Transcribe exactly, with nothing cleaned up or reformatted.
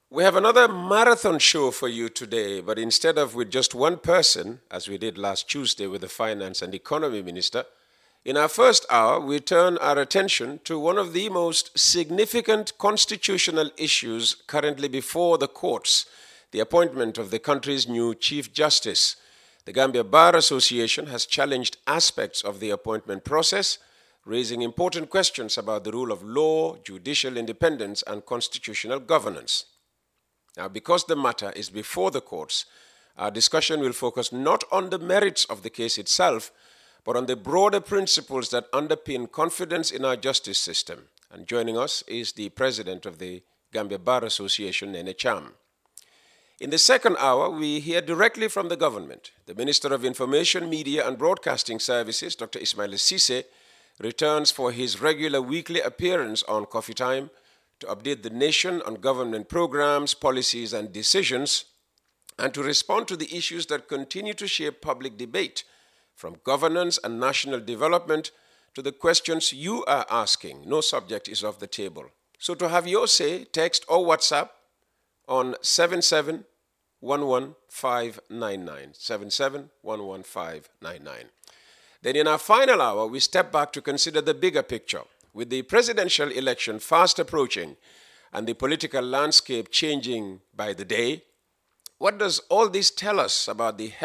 We have another marathon show for you today, but instead of with just one person, as we did last Tuesday with the Finance and Economy Minister, in our first hour, we turn our attention to one of the most significant constitutional issues currently before the courts, the appointment of the country's new Chief Justice. The Gambia Bar Association has challenged aspects of the appointment process, raising important questions about the rule of law, judicial independence, and constitutional governance. Now, because the matter is before the courts, our discussion will focus not on the merits of the case itself, but on the broader principles that underpin confidence in our justice system. And joining us is the president of the Gambia Bar Association, Nene Cham. In the second hour, we hear directly from the government. The Minister of Information, Media and Broadcasting Services, Doctor Ismail Sise, returns for his regular weekly appearance on Coffee Time to update the nation on government programs, policies, and decisions, and to respond to the issues that continue to shape public debate, from governance and national development to the questions you are asking. No subject is off the table. So to have your say, text or WhatsApp on seven seven one one five nine nine, seven seven one one five nine nine. Then in our final hour, we step back to consider the bigger picture. With the presidential election fast approaching and the political landscape changing by the day, what does all this tell us about the